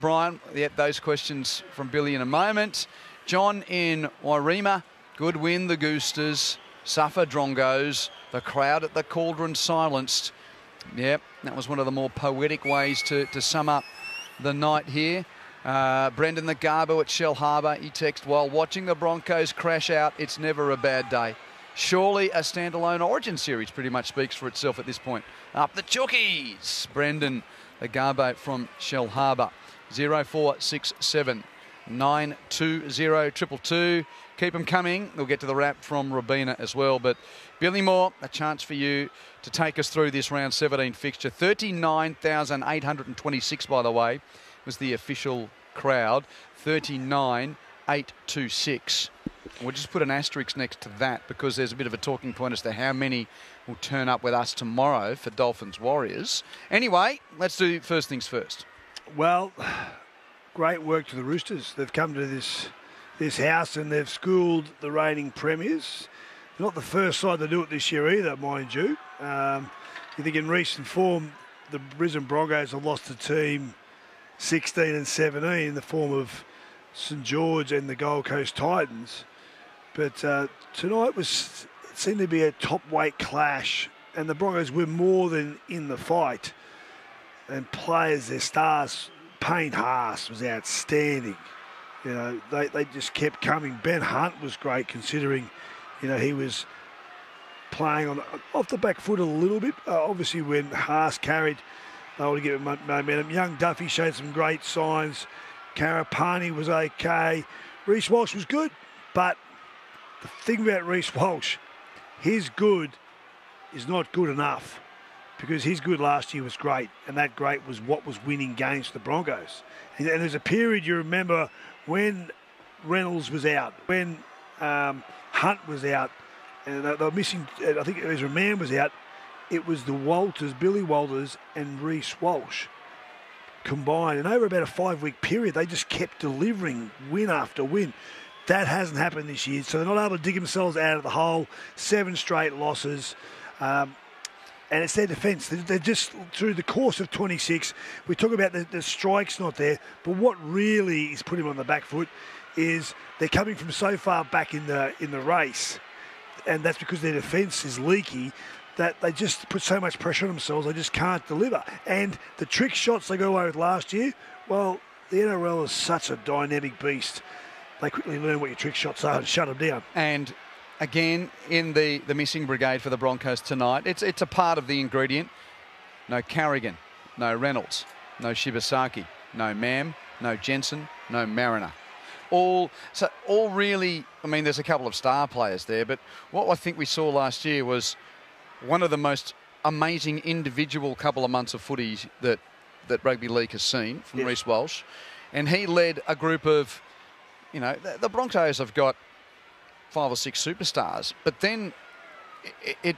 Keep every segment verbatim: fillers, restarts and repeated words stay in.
Brian, yep, those questions from Billy in a moment. John in Wairima, good win, the Goosters, suffer Drongos, the crowd at the Cauldron silenced. Yep, that was one of the more poetic ways to, to sum up the night here. Uh, Brendan the Garbo at Shell Harbour, he texted, while watching the Broncos crash out, it's never a bad day. Surely a standalone Origin series pretty much speaks for itself at this point. Up the Chookies, Brendan the Garbo from Shell Harbour. zero four six seven nine two zero two two. Keep them coming. We'll get to the wrap from Robina as well. But Billy Moore, a chance for you to take us through this round seventeen fixture. thirty-nine thousand eight hundred twenty-six, by the way, was the official crowd. thirty-nine thousand eight hundred twenty-six. We'll just put an asterisk next to that because there's a bit of a talking point as to how many will turn up with us tomorrow for Dolphins Warriors. Anyway, let's do first things first. Well, great work to the Roosters. They've come to this this house and they've schooled the reigning premiers. They're not the first side to do it this year either, mind you. Um, you think in recent form, the Brisbane Broncos have lost the team sixteen and seventeen in the form of St George and the Gold Coast Titans. But uh, tonight was it seemed to be a top weight clash, and the Broncos were more than in the fight. And players, their stars, Payne Haas was outstanding. You know, they, they just kept coming. Ben Hunt was great considering, you know, he was playing on off the back foot a little bit. Uh, obviously, when Haas carried, they were to get momentum. Young Duffy showed some great signs. Karapani was okay. Reece Walsh was good, but the thing about Reece Walsh, his good is not good enough. Because his good last year was great, and that great was what was winning games for the Broncos. And, and there's a period you remember when Reynolds was out, when um, Hunt was out, and they, they were missing, I think Ezra Mann was out. It was the Walters, Billy Walters and Reece Walsh combined. And over about a five-week period, they just kept delivering win after win. That hasn't happened this year, so they're not able to dig themselves out of the hole. Seven straight losses. Um, And it's their defence. They're just, through the course of twenty-six, we talk about the, the strikes not there, but what really is putting them on the back foot is they're coming from so far back in the in the race, and that's because their defence is leaky, that they just put so much pressure on themselves, they just can't deliver. And the trick shots they got away with last year, well, the N R L is such a dynamic beast. They quickly learn what your trick shots are and shut them down. And again, in the, the missing brigade for the Broncos tonight, it's it's a part of the ingredient. No Carrigan, no Reynolds, no Shibasaki, no Mam, no Jensen, no Mariner. All so all really, I mean, there's a couple of star players there, but what I think we saw last year was one of the most amazing individual couple of months of footy that, that rugby league has seen from yes. Reece Walsh. And he led a group of, you know, the, the Broncos have got five or six superstars, but then it, it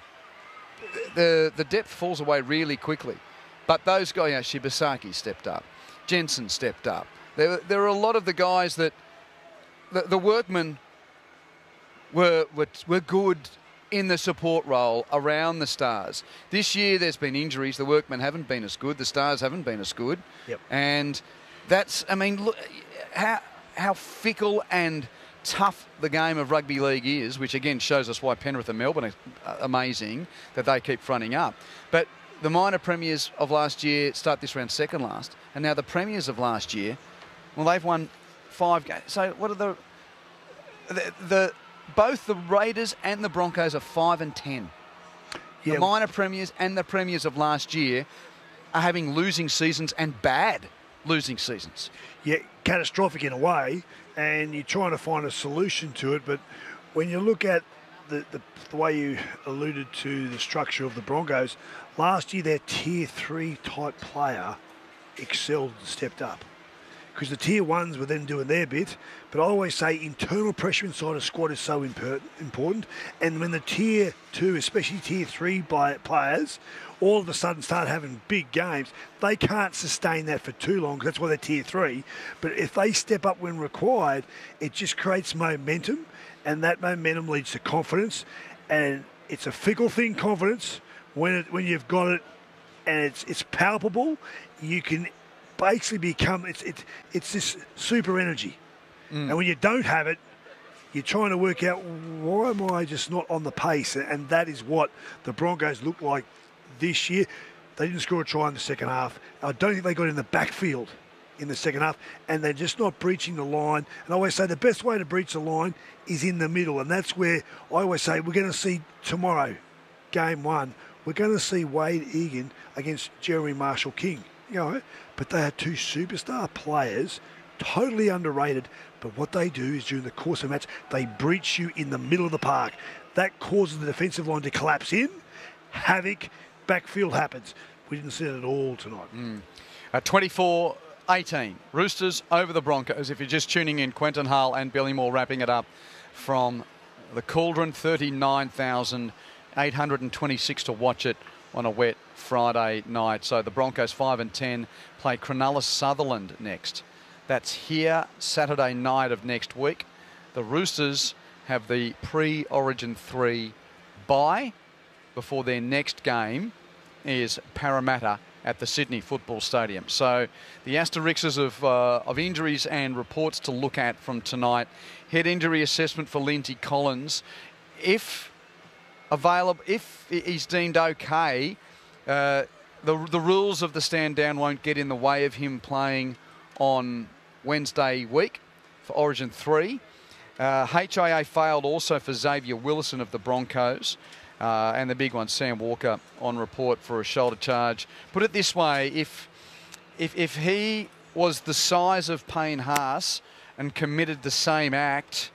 the the depth falls away really quickly. But those guys, you know, Shibasaki stepped up, Jensen stepped up. There, there are a lot of the guys that the, the workmen were, were were good in the support role around the stars. This year, there's been injuries. The workmen haven't been as good. The stars haven't been as good. Yep. And that's, I mean, look how how fickle and tough the game of rugby league is, which again shows us why Penrith and Melbourne are amazing, that they keep fronting up. But the minor premiers of last year start this round second last, and now the premiers of last year, well, they've won five games. So what are the, the, the both the Raiders and the Broncos are five and ten. Yeah. The minor premiers and the premiers of last year are having losing seasons, and bad losing seasons. Yeah, catastrophic in a way, and you're trying to find a solution to it. But when you look at the, the, the way you alluded to the structure of the Broncos, last year their tier three type player excelled and stepped up. Because the tier ones were then doing their bit, but I always say internal pressure inside a squad is so imper- important. And when the tier two, especially tier three players, all of a sudden start having big games, they can't sustain that for too long, because that's why they're tier three. But if they step up when required, it just creates momentum, and that momentum leads to confidence. And it's a fickle thing, confidence. When it, when you've got it and it's it's palpable, you can basically become, it's, it's, it's this super energy. Mm. And when you don't have it, you're trying to work out, why am I just not on the pace? And that is what the Broncos look like this year. They didn't score a try in the second half. I don't think they got in the backfield in the second half, and they're just not breaching the line. And I always say the best way to breach the line is in the middle, and that's where I always say we're going to see tomorrow, game one, we're going to see Wade Egan against Jeremy Marshall-King. You know, but they are two superstar players, totally underrated. But what they do is during the course of a match, they breach you in the middle of the park. That causes the defensive line to collapse in. Havoc, backfield happens. We didn't see it at all tonight. Mm. Uh, twenty-four eighteen. Roosters over the Broncos. If you're just tuning in, Quentin Hull and Billy Moore wrapping it up from the Cauldron. thirty-nine thousand eight hundred twenty-six to watch it on a wet Friday night. So the Broncos five and ten play Cronulla Sutherland next. That's here Saturday night of next week. The Roosters have the pre-Origin three bye before their next game is Parramatta at the Sydney Football Stadium. So the asterisks of, uh, of injuries and reports to look at from tonight. Head injury assessment for Lindsay Collins. If available, if he's deemed okay, uh, the, the rules of the stand down won't get in the way of him playing on Wednesday week for Origin three. Uh, H I A failed also for Xavier Willison of the Broncos. Uh, and the big one, Sam Walker, on report for a shoulder charge. Put it this way, if if if he was the size of Payne Haas and committed the same act,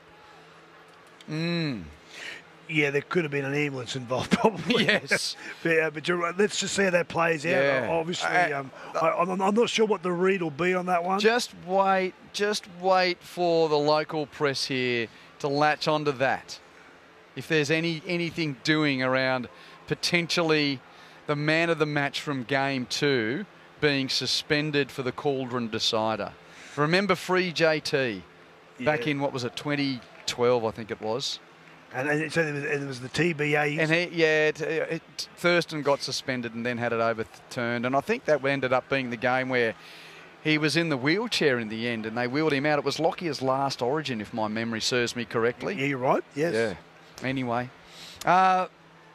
mm, yeah, there could have been an ambulance involved, probably. Yes. but, uh, but you're right. Let's just see how that plays out. Yeah. Obviously, Uh, um, I, I'm, I'm not sure what the read will be on that one. Just wait, just wait for the local press here to latch onto that. If there's any anything doing around potentially the man of the match from game two being suspended for the Cauldron decider. Remember Free J T back Yeah. in, what was it, twenty twelve, I think it was. And, and so there was, and there was the T B A. And he, yeah, it, it, Thurston got suspended and then had it overturned. And I think that ended up being the game where he was in the wheelchair in the end and they wheeled him out. It was Lockyer's last Origin, if my memory serves me correctly. Yeah, you're right. Yes. Yeah. Anyway, uh,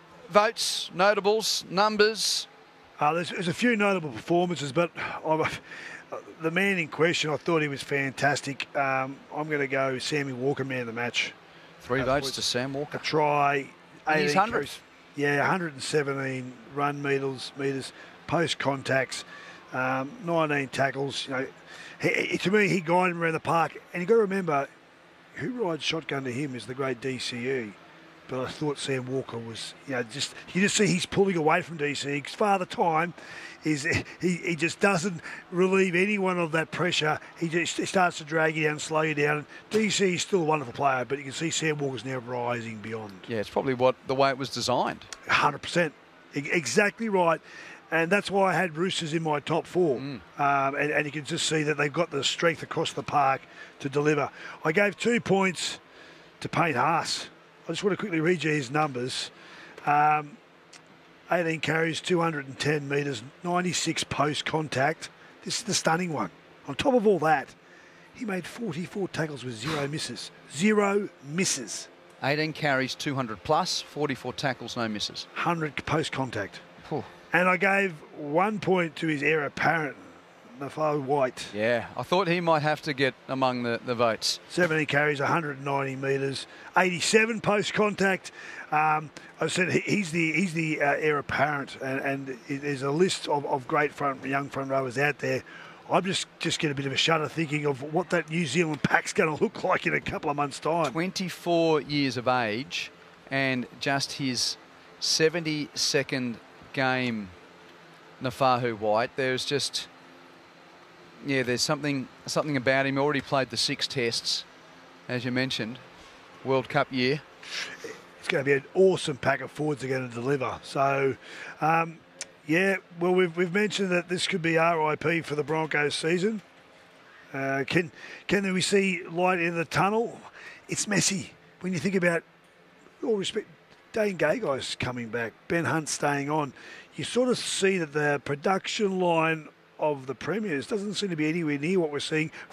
votes, notables, numbers. Uh, there's, there's a few notable performances, but I'm, the man in question, I thought he was fantastic. Um, I'm going to go Sammy Walker, man of the match. Three Uh, votes was to Sam Walker. A try. He's eighteen hundred. Yeah, one hundred seventeen run meters, meters post contacts, um, nineteen tackles. You know, he, he, to me, he guided him around the park, and you got to remember, who rides shotgun to him is the great D C E. But I thought Sam Walker was, you know, just you just see he's pulling away from D C E. Because Father Time is he, he just doesn't relieve anyone of that pressure. He just he starts to drag you down, slow you down. D C is still a wonderful player, but you can see Sam Walker's now rising beyond. Yeah, it's probably what the way it was designed. one hundred percent. Exactly right. And that's why I had Roosters in my top four. Mm. Um, and, and you can just see that they've got the strength across the park to deliver. I gave two points to Payne Haas. I just want to quickly read you his numbers. Um, eighteen carries, two hundred ten metres, ninety-six post contact. This is the stunning one. On top of all that, he made forty-four tackles with zero misses. Zero misses. eighteen carries, two hundred plus, forty-four tackles, no misses. one hundred post contact. Whew. And I gave one point to his heir apparent, Nafo White. Yeah, I thought he might have to get among the, the votes. seventy carries, one hundred ninety metres, eighty-seven post contact. Um, I said he- he's the he's the uh, heir apparent, and, and it- there's a list of, of great front young front rowers out there. I'm just just get a bit of a shudder thinking of what that New Zealand pack's going to look like in a couple of months' time. twenty-four years of age and just his seventy-second game, Nafahu White. There's just, yeah, there's something something about him. He already played the six tests, as you mentioned, World Cup year. It's going to be an awesome pack of forwards they're going to deliver. So, um, yeah, well, we've, we've mentioned that this could be R I P for the Broncos season. Uh, can can we see light in the tunnel? It's messy. When you think about, all respect, Dane Gagai's coming back, Ben Hunt staying on, you sort of see that the production line of the premiers doesn't seem to be anywhere near what we're seeing